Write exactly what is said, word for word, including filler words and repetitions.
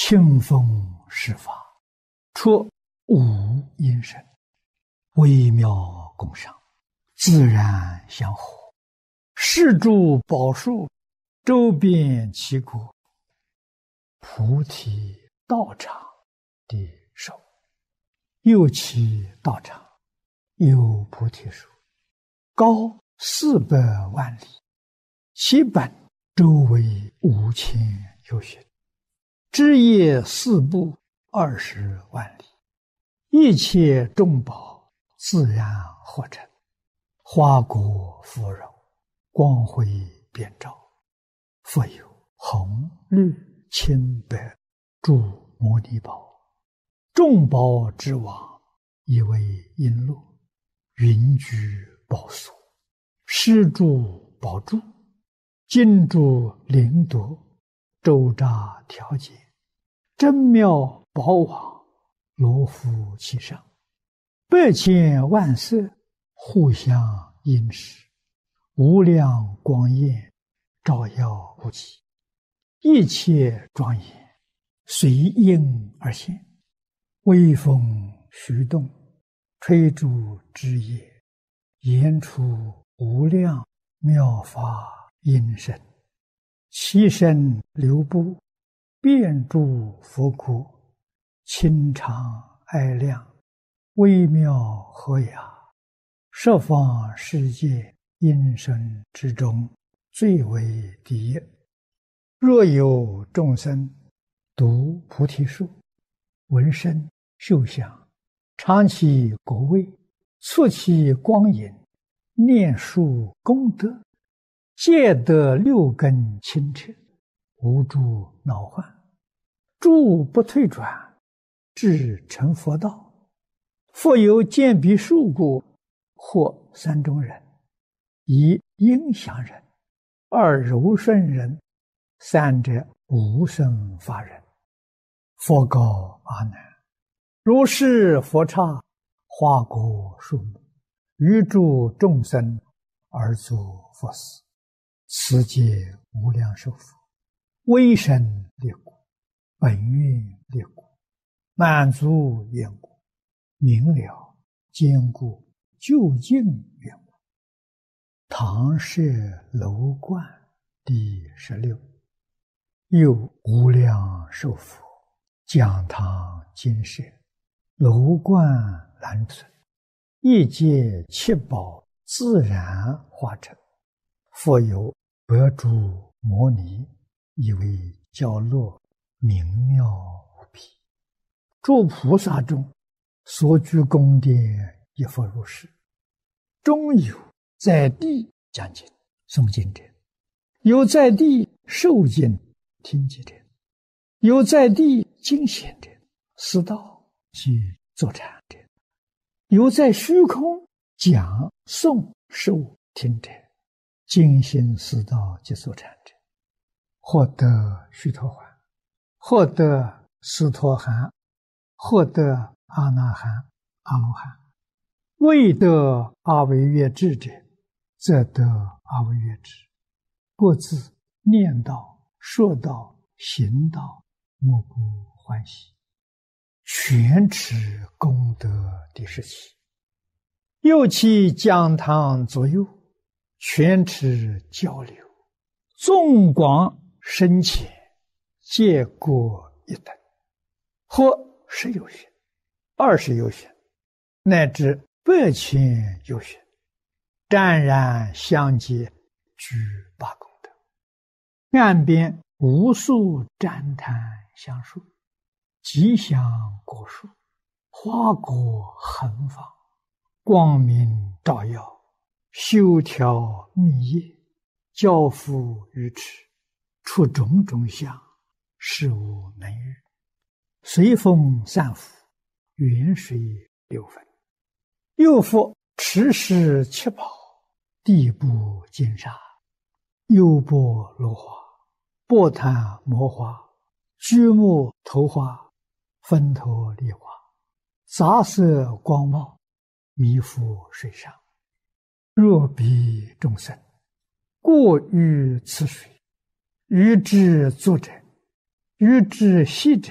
清风施法，出无因声，微妙共赏，自然相合。是诸宝树，周遍其国，菩提道场的手，右其道场有菩提树，高四百万里，其本周围五千由旬，枝叶四部二十万里，一切众宝自然合成，花果芙蓉，光辉遍照。复有红绿青白诸摩尼宝，众宝之王，以为璎珞，云居宝所，施诸宝柱，金珠灵夺，周匝调节，真妙宝网，罗浮其上，百千万色，互相映饰，无量光焰，照耀不极，一切庄严，随应而现，微风徐动，吹竹枝叶，言出无量妙法音声，其身流布，遍诸佛国，清常哀亮，微妙和雅，十方世界音声之中，最为第一。若有众生读菩提树，闻声嗅香，尝其果味，触其光影，念树功德，皆得六根清澈，无诸恼患，诸不退转，至成佛道。复有见彼树果，或三种人：一应祥人，二柔顺人，三者无生法人。佛告阿难：如是佛刹，花果树木，于诸众生而作佛事，此皆无量寿佛，威神力故，本愿力故，满足愿故，明了坚固究竟愿故。唐舍楼观第十六。又无量寿佛，讲堂金舍，楼观栏存，一界七宝自然化成，复有百诸摩尼，以为教落，明妙无比。诸菩萨中所居宫殿，亦复如是。中有在地讲经诵经者，有在地受经听经者，有在地经显者，思道及坐禅者，有在虚空讲诵受听者，精心思道及坐禅者，获得须陀洹，获得斯陀含，获得阿那含、阿罗汉。未得阿惟越致者，则得阿惟越致。各自念道、说道、行道，莫不欢喜，全持功德第十七。又其讲堂左右，全持交流，纵广深浅，皆各一等，或十有旬，二十有旬，乃至百千有旬，湛然相接，具八功德。岸边无数旃檀香树，吉祥果树，花果横放，光明照耀，修条密叶，交付于持，出种种相，事无能喻。随风散伏，远水流分。又复持世七宝，地部金沙，优波罗花，波檀摩花，居木头花，分头梨花，杂色光茂，弥覆水上。若彼众生过于此水，于之作者，于之息者，